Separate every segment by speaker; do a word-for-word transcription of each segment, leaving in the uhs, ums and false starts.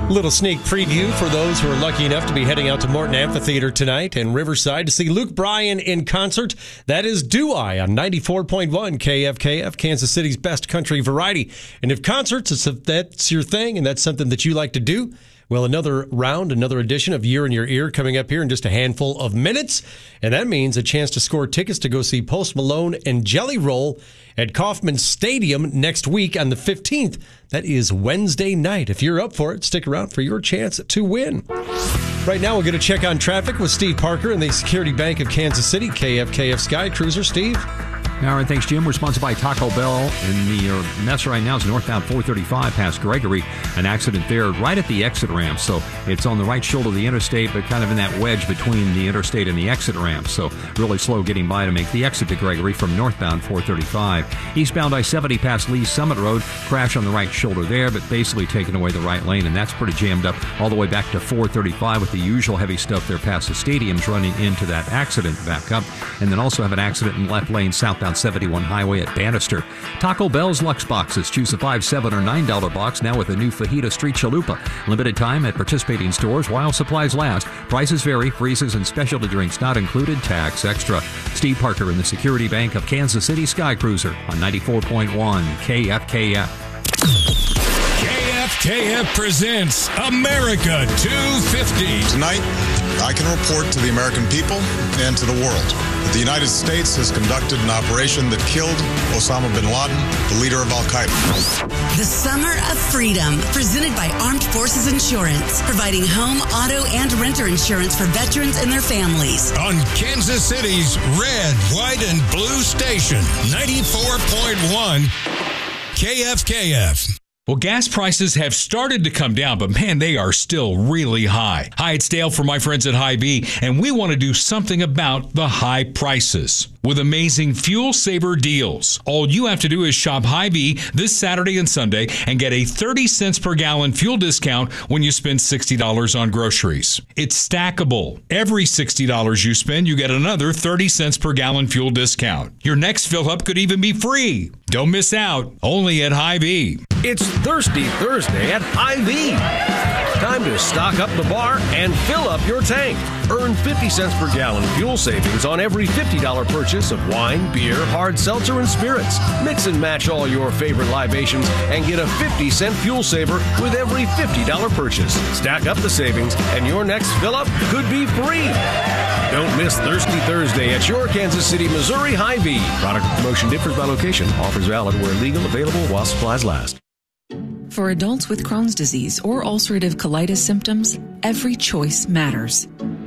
Speaker 1: Little sneak preview for those who are lucky enough to be heading out to Morton Amphitheater tonight in Riverside to see Luke Bryan in concert. That is Do I on ninety-four point one K F K F, Kansas City's best country variety. And if concerts, if that's your thing and that's something that you like to do, well, another round, another edition of Year in Your Ear coming up here in just a handful of minutes. And that means a chance to score tickets to go see Post Malone and Jelly Roll at Kauffman Stadium next week on the fifteenth. That is Wednesday night. If you're up for it, stick around for your chance to win. Right now, we're going to check on traffic with Steve Parker in the Security Bank of Kansas City, K F K F Sky Cruiser. Steve?
Speaker 2: All right, thanks, Jim. We're sponsored by Taco Bell. And the uh, mess right now is northbound four thirty-five past Gregory. An accident there right at the exit ramp. So it's on the right shoulder of the interstate, but kind of in that wedge between the interstate and the exit ramp. So really slow getting by to make the exit to Gregory from northbound four thirty-five. Eastbound I seventy past Lee Summit Road. Crash on the right shoulder there, but basically taking away the right lane. And that's pretty jammed up all the way back to four thirty-five with the usual heavy stuff there past the stadiums running into that accident back up. And then also have an accident in left lane southbound seventy-one Highway at Bannister. Taco Bell's Lux Boxes. Choose a five, seven, or nine dollar box now with a new Fajita Street Chalupa. Limited time at participating stores while supplies last. Prices vary. Freezes and specialty drinks not included. Tax extra. Steve Parker in the Security Bank of Kansas City Sky Cruiser on ninety-four point one K F K F.
Speaker 3: K F K F presents America two fifty.
Speaker 4: Tonight, I can report to the American people and to the world that the United States has conducted an operation that killed Osama bin Laden, the leader of Al-Qaeda.
Speaker 5: The Summer of Freedom, presented by Armed Forces Insurance, providing home, auto, and renter insurance for veterans and their families.
Speaker 3: On Kansas City's red, white, and blue station, ninety-four point one K F K F.
Speaker 6: Well, gas prices have started to come down, but man, they are still really high. Hi, it's Dale from my friends at Hy-Vee, and we want to do something about the high prices with amazing fuel saver deals. All you have to do is shop Hy-Vee this Saturday and Sunday and get a thirty cents per gallon fuel discount when you spend sixty dollars on groceries. It's stackable. Every sixty dollars you spend, you get another thirty cents per gallon fuel discount. Your next fill-up could even be free. Don't miss out. Only at Hy-Vee.
Speaker 7: It's Thirsty Thursday at Hy-Vee. Time to stock up the bar and fill up your tank. Earn fifty cents per gallon fuel savings on every fifty dollars purchase of wine, beer, hard seltzer, and spirits. Mix and match all your favorite libations and get a fifty cent fuel saver with every fifty dollars purchase. Stack up the savings and your next fill-up could be free. Don't miss Thirsty Thursday at your Kansas City, Missouri Hy-Vee. Product promotion differs by location. Offers valid where legal, available while supplies last.
Speaker 8: For adults with Crohn's disease or ulcerative colitis symptoms, every choice matters.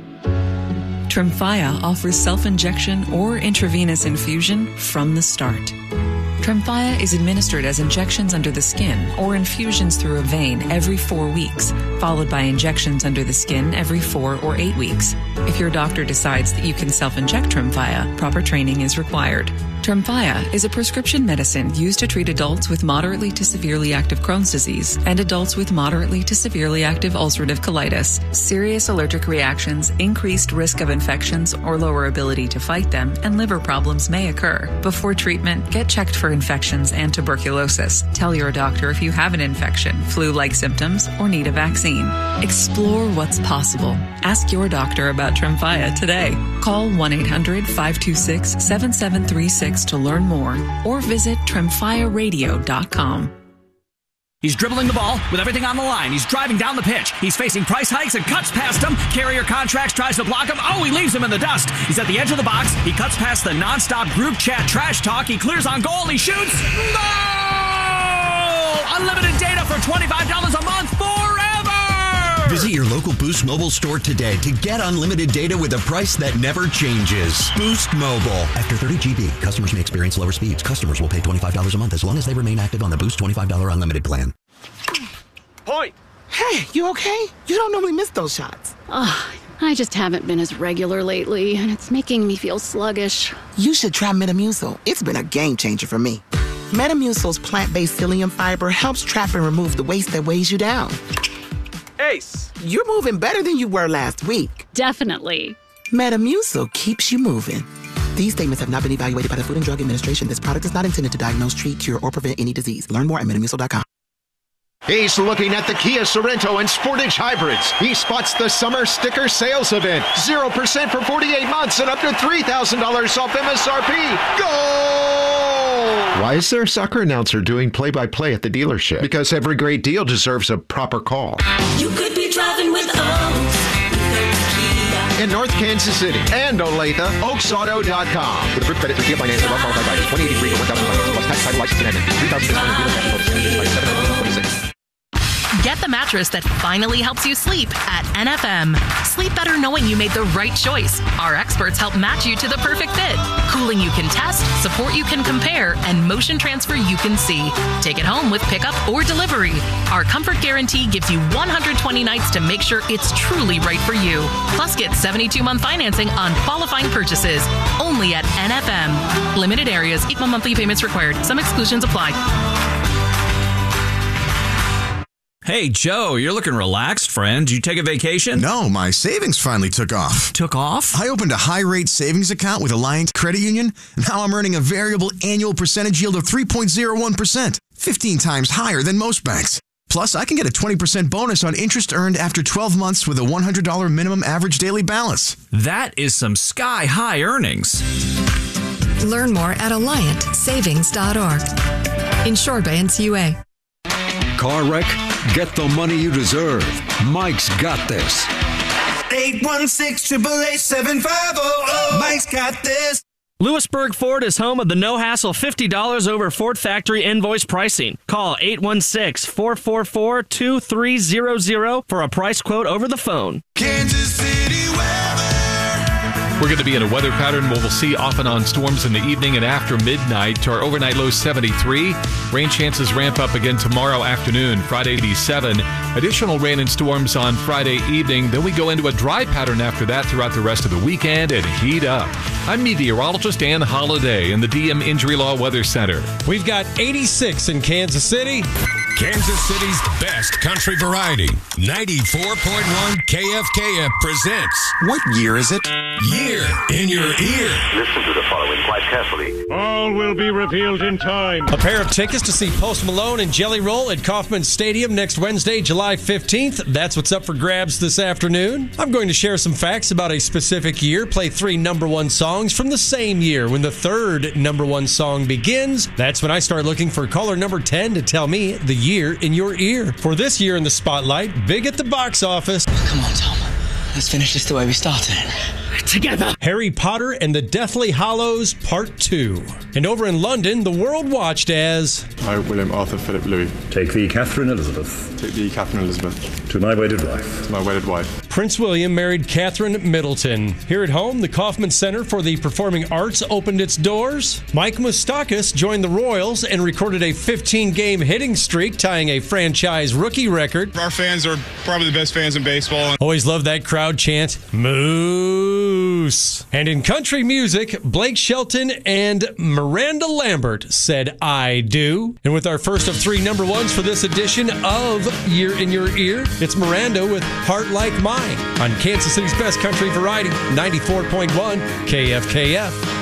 Speaker 8: Tremfya offers self-injection or intravenous infusion from the start. Tremfya is administered as injections under the skin or infusions through a vein every four weeks, followed by injections under the skin every four or eight weeks. If your doctor decides that you can self-inject Tremfya, proper training is required. Tremfya is a prescription medicine used to treat adults with moderately to severely active Crohn's disease and adults with moderately to severely active ulcerative colitis. Serious allergic reactions, increased risk of infections or lower ability to fight them, and liver problems may occur. Before treatment, get checked for infections and tuberculosis. Tell your doctor if you have an infection, flu-like symptoms, or need a vaccine. Explore what's possible. Ask your doctor about Tremfya today. Call one eight hundred five two six seven seven three six to learn more or visit tremfya radio dot com.
Speaker 9: He's dribbling the ball with everything on the line. He's driving down the pitch. He's facing price hikes and cuts past him. Carrier Contracts tries to block him. Oh, he leaves him in the dust. He's at the edge of the box. He cuts past the nonstop group chat trash talk. He clears on goal. He shoots. Goal! Unlimited data for twenty-five dollars a month forever!
Speaker 10: Visit your local Boost Mobile store today to get unlimited data with a price that never changes. Boost Mobile. After thirty gigabytes, customers may experience lower speeds. Customers will pay twenty-five dollars a month as long as they remain active on the Boost twenty-five dollars unlimited plan.
Speaker 7: Point!
Speaker 11: Hey, you okay? You don't normally miss those shots.
Speaker 12: Ugh, I just haven't been as regular lately, and it's making me feel sluggish.
Speaker 11: You should try Metamucil. It's been a game changer for me. Metamucil's plant-based psyllium fiber helps trap and remove the waste that weighs you down.
Speaker 7: Ace!
Speaker 11: You're moving better than you were last week.
Speaker 12: Definitely.
Speaker 11: Metamucil keeps you moving. These statements have not been evaluated by the Food and Drug Administration. This product is not intended to diagnose, treat, cure, or prevent any disease. Learn more at Metamucil dot com.
Speaker 13: He's looking at the Kia Sorento and Sportage hybrids. He spots the summer sticker sales event. zero percent for forty-eight months and up to three thousand dollars off M S R P. Go! Why is there a soccer announcer doing play-by-play at the dealership? Because every great deal deserves a proper call.
Speaker 14: You could be driving with Oaks.
Speaker 13: In North Kansas City and Olathe, Oaks Auto dot com. With approved credit through Kia Finance and well-qualified buyers. twenty eighty-three for one thousand dollars plus tax, title, license, and admin. three thousand dollars discount and dealer cash notice. By seven eleven twenty-six.
Speaker 15: Get the mattress that finally helps you sleep at N F M. Sleep better knowing you made the right choice. Our experts help match you to the perfect fit. Cooling you can test, support you can compare, and motion transfer you can see. Take it home with pickup or delivery. Our comfort guarantee gives you one hundred twenty nights to make sure it's truly right for you. Plus, get seventy-two month financing on qualifying purchases. Only at N F M. Limited areas, equal monthly payments required. Some exclusions apply.
Speaker 16: Hey, Joe, you're looking relaxed, friend. Did you take a vacation?
Speaker 17: No, my savings finally took off.
Speaker 16: Took off?
Speaker 17: I opened a high-rate savings account with Alliant Credit Union. Now I'm earning a variable annual percentage yield of three point zero one percent, fifteen times higher than most banks. Plus, I can get a twenty percent bonus on interest earned after twelve months with a one hundred dollars minimum average daily balance.
Speaker 16: That is some sky-high earnings.
Speaker 18: Learn more at alliant savings dot org. Insured by N C U A.
Speaker 19: Car wreck? Get the money you deserve. Mike's got this.
Speaker 20: eight one six, eight eight eight, seven five zero zero. Mike's got this.
Speaker 21: Lewisburg Ford is home of the no-hassle fifty dollars over Ford factory invoice pricing. Call eight one six, four four four, two three zero zero for a price quote over the phone.
Speaker 20: Kansas City weather.
Speaker 6: We're going to be in a weather pattern where we'll see off and on storms in the evening and after midnight to our overnight low seventy-three. Rain chances ramp up again tomorrow afternoon, Friday eighty-seven. Additional rain and storms on Friday evening. Then we go into a dry pattern after that throughout the rest of the weekend and heat up. I'm meteorologist Ann Holliday in the D M Injury Law Weather Center.
Speaker 1: We've got eighty-six in Kansas City.
Speaker 3: Kansas City's best country variety. ninety-four point one K F K F presents.
Speaker 17: What year is it?
Speaker 3: Year in your ear.
Speaker 22: Listen to the following quite carefully.
Speaker 23: All will be revealed in time.
Speaker 1: A pair of tickets to see Post Malone and Jelly Roll at Kauffman Stadium next Wednesday, July fifteenth. That's what's up for grabs this afternoon. I'm going to share some facts about a specific year, play three number one songs from the same year. When the third number one song begins, that's when I start looking for caller number ten to tell me the year in your ear. For this year in the spotlight, big at the box office.
Speaker 24: Come on, Tom. Let's finish this the way we started. Together.
Speaker 1: Harry Potter and the Deathly Hallows Part two. And over in London, the world watched as...
Speaker 25: I, William Arthur Philip Louis.
Speaker 26: Take thee, Catherine Elizabeth.
Speaker 25: Take thee, Catherine Elizabeth.
Speaker 26: To my wedded wife.
Speaker 25: To my wedded wife.
Speaker 1: Prince William married Catherine Middleton. Here at home, the Kauffman Center for the Performing Arts opened its doors. Mike Moustakas joined the Royals and recorded a fifteen game hitting streak, tying a franchise rookie record.
Speaker 27: Our fans are probably the best fans in baseball.
Speaker 1: Always love that crowd chant, Moose. And in country music, Blake Shelton and Miranda Lambert said, I do. And with our first of three number ones for this edition of Year in Your Ear, it's Miranda with Heart Like Mine on Kansas City's best country variety, ninety-four point one K F K F.